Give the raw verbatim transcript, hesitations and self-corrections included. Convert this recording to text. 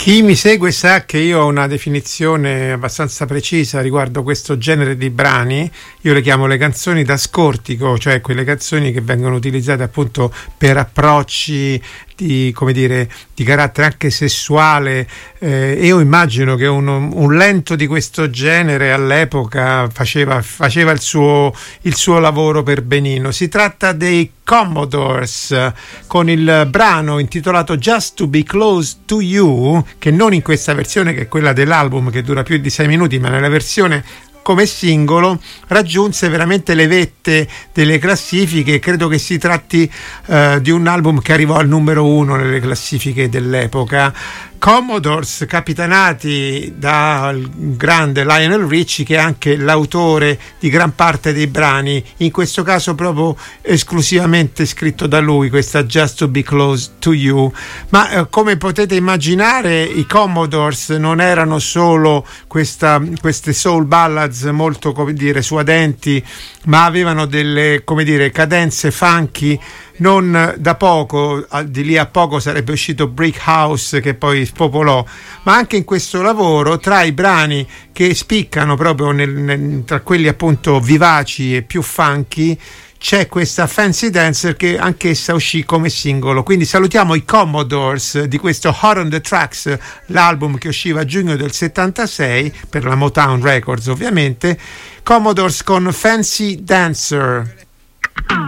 Chi mi segue sa che io ho una definizione abbastanza precisa riguardo questo genere di brani. Io le chiamo le canzoni da scortico, cioè quelle canzoni che vengono utilizzate appunto per approcci di, come dire, di carattere anche sessuale. Eh, io immagino che un, un lento di questo genere all'epoca faceva, faceva il suo, il suo lavoro per benino. Si tratta dei Commodores con il brano intitolato Just to Be Close to You, che non in questa versione che è quella dell'album che dura più di sei minuti, ma nella versione come singolo raggiunse veramente le vette delle classifiche. Credo che si tratti eh, di un album che arrivò al numero uno nelle classifiche dell'epoca. Commodores, capitanati dal grande Lionel Richie, che è anche l'autore di gran parte dei brani, in questo caso proprio esclusivamente scritto da lui, questa Just to Be Close to You. Ma eh, come potete immaginare, i Commodores non erano solo questa, queste soul ballads molto, come dire, suadenti, ma avevano delle, come dire, cadenze funky. Non da poco, di lì a poco sarebbe uscito Brick House, che poi spopolò, ma anche in questo lavoro, tra i brani che spiccano proprio nel, nel, tra quelli appunto vivaci e più funky, c'è questa Fancy Dancer che anch'essa uscì come singolo. Quindi salutiamo i Commodores di questo Hot on the Tracks, l'album che usciva a giugno del settantasei per la Motown Records ovviamente. Commodores con Fancy Dancer.